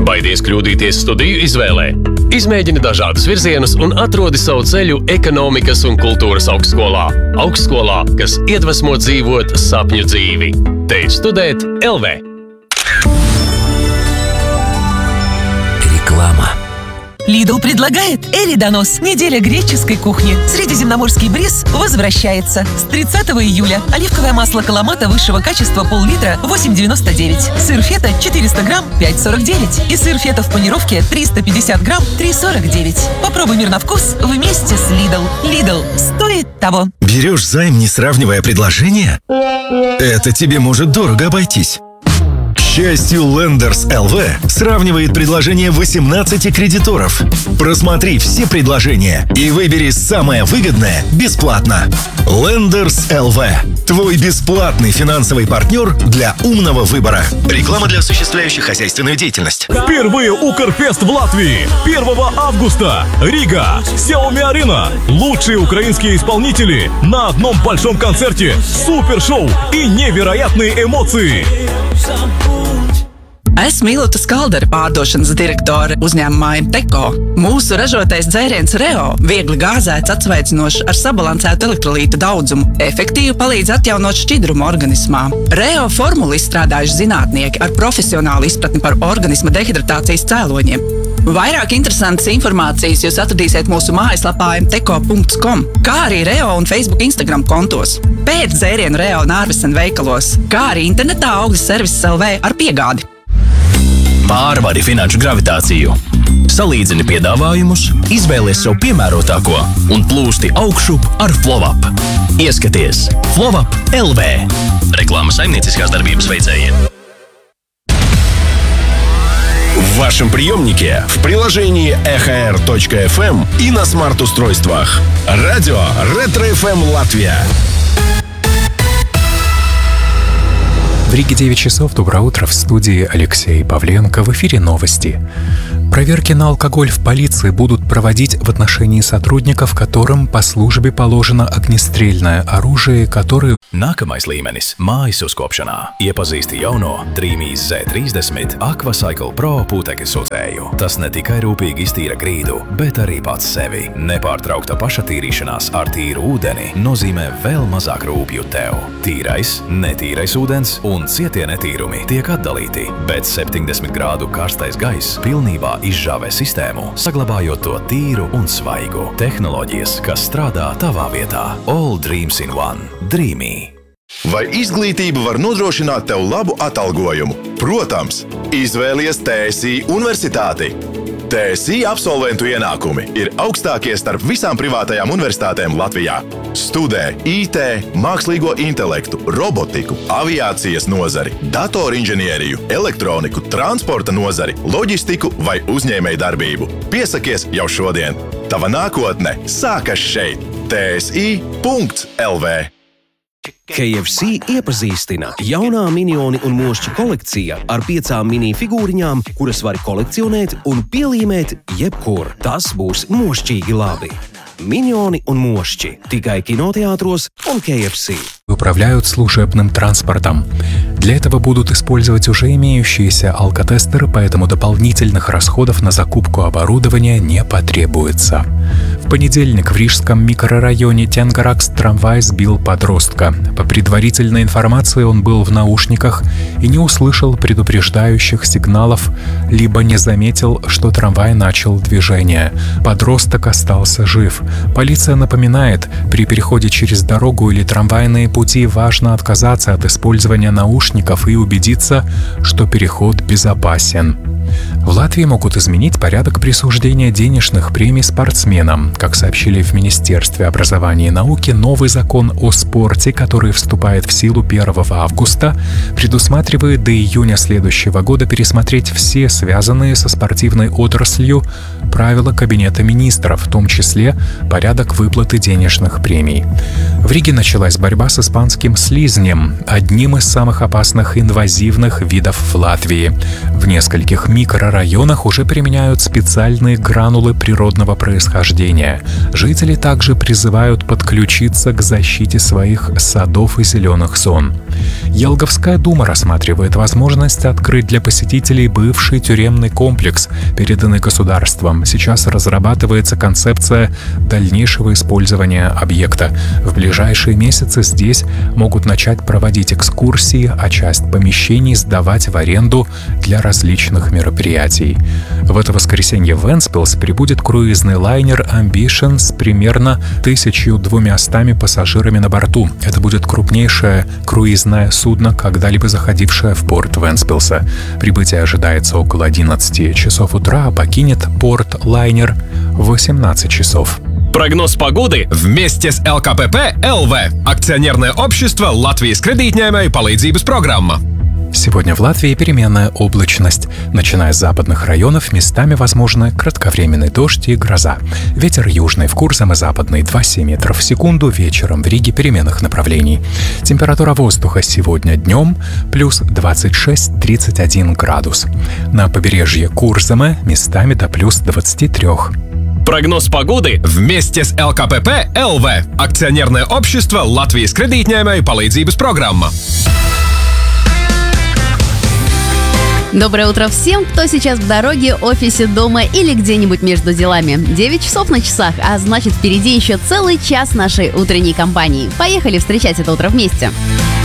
Baidies kļūdīties studiju izvēlē? Izmēģini dažādus virzienus un atrodi savu ceļu ekonomikas un kultūras augstskolā. Augstskolā, kas iedvesmo dzīvot sapņu dzīvi. Teic studēt LV. Реклама. Lidl предлагает Эридонос. Неделя греческой кухни. Средиземноморский бриз возвращается. С 30 июля. Оливковое масло Каламата высшего качества пол-литра 8,99. Сыр фета 400 грамм 5,49. И сыр фета в панировке 350 грамм 3,49. Попробуй мир на вкус вместе с Lidl. Lidl стоит того. Берешь займ, не сравнивая предложения? Это тебе может дорого обойтись. К счастью, Lenders LV сравнивает предложения 18 кредиторов. Просмотри все предложения и выбери самое выгодное бесплатно. Lenders LV – твой бесплатный финансовый партнер для умного выбора. Реклама для осуществляющих хозяйственную деятельность. Впервые Укрфест в Латвии. 1 августа. Рига. Xiaomi Arena. Лучшие украинские исполнители на одном большом концерте. Супершоу и невероятные эмоции. Esmu Ilta Skaldere, pārdošanas direktore uzņēmumā Teko. Mūsu ražotais dzēriens Reo viegli gāzēts, atsveicinošs ar sabalansētu elektrolītu daudzumu, efektīvi palīdz atjaunot šķidrumu organismā. Reo formulu izstrādājuši zinātnieki ar profesionālu izpratni par organisma dehidratācijas cēloņiem. Vairāk interesantas informācijas jūs atradīsiet mūsu mājaslapā mteko.com, kā arī Reo un Facebook Instagram kontos. Pēc dzērienu Reo Nārvesen veikalos, kā arī internetā Augļas Services LV ar piegādi. Pārvari finanšu gravitāciju. Salīdzini piedāvājumus, izvēlies sev piemērotāko un plūsti augšup ar FlowUp. Ieskaties FlowUp LV. Reklāma saimnieciskās darbības veicējiem. В вашем приемнике, в приложении EHR.FM и на смарт-устройствах. Радио Ретро-ФМ Латвия. В Риге 9 часов. Доброе утро. В студии Алексей Павленко. В эфире новости. Проверки на алкоголь в полиции будут проводить в отношении сотрудников, которым по службе положено огнестрельное оружие, которое... Nākamais līmenis – mājas uzkopšanā. Iepazīsti jauno Dreamīs Z30 Aquacycle Pro putekļu sūcēju. Tas ne tikai rūpīgi iztīra grīdu, bet arī pats sevi. Nepārtraukta pašatīrīšanās ar tīru ūdeni nozīmē vēl mazāk rūpju tev. Tīrais, netīrais ūdens un cietie netīrumi tiek atdalīti, bet 70 grādu karstais gaiss pilnībā izžāvē sistēmu, saglabājot to tīru un svaigu. Tehnoloģijas, kas strādā tavā vietā. All dreams in one. Dreamy. Vai izglītība var nodrošināt tev labu atalgojumu? Protams, izvēlies TSI universitāti. TSI absolventu ienākumi ir augstākie starp visām privātajām universitātēm Latvijā. Studē IT, mākslīgo intelektu, robotiku, aviācijas nozari, datorinženieriju, elektroniku, transporta nozari, loģistiku vai uzņēmējdarbību. Piesakies jau šodien. Tava nākotne sākas šeit. TSI.LV. KFC iepazīstina jaunā minioni un mošķi kolekcija ar 5 mini figūriņām, kuras var kolekcionēt un pielīmēt jebkur. Tas būs mošķīgi labi. Миньоны и мощи. Tikai кинотеатрос и KFC. Управляют служебным транспортом. Для этого будут использовать уже имеющиеся алкотестеры, поэтому дополнительных расходов на закупку оборудования не потребуется. В понедельник в рижском микрорайоне Тенгаракс трамвай сбил подростка. По предварительной информации, он был в наушниках и не услышал предупреждающих сигналов, либо не заметил, что трамвай начал движение. Подросток остался жив. Полиция напоминает, при переходе через дорогу или трамвайные пути важно отказаться от использования наушников и убедиться, что переход безопасен. В Латвии могут изменить порядок присуждения денежных премий спортсменам. Как сообщили в Министерстве образования и науки, новый закон о спорте, который вступает в силу 1 августа, предусматривает до июня следующего года пересмотреть все связанные со спортивной отраслью правила Кабинета министров, в том числе порядок выплаты денежных премий. В Риге началась борьба с испанским слизнем, одним из самых опасных инвазивных видов в Латвии. В нескольких микрорайонах микрорайонах уже применяют специальные гранулы природного происхождения. Жители также призывают подключиться к защите своих садов и зеленых зон. Елговская дума рассматривает возможность открыть для посетителей бывший тюремный комплекс, переданный государством. Сейчас разрабатывается концепция дальнейшего использования объекта. В ближайшие месяцы здесь могут начать проводить экскурсии, а часть помещений сдавать в аренду для различных мероприятий. В это воскресенье в Вентспилс прибудет круизный лайнер Ambition с примерно 1200 пассажирами на борту. Это будет крупнейшее круизное судно, когда-либо заходившее в порт Вентспилса. Прибытие ожидается около 11 часов утра, а покинет порт лайнер в 18 часов. Прогноз погоды вместе с ЛКПП ЛВ. Акционерное общество Латвijas кредитņēmēju palīdzības программа. Сегодня в Латвии переменная облачность. Начиная с западных районов, местами возможны кратковременный дождь и гроза. Ветер южный в Курзаме западный 2,7 метров в секунду, вечером в Риге переменных направлений. Температура воздуха сегодня днем плюс 26-31 градус. На побережье Курзаме местами до плюс 23. Прогноз погоды вместе с ЛКПП ЛВ. Акционерное общество Латвijas kreditņēmēju palīdzības программа. Доброе утро всем, кто сейчас в дороге, офисе, дома или где-нибудь между делами. 9 часов на часах, а значит, впереди еще целый час нашей утренней компании. Поехали встречать это утро вместе.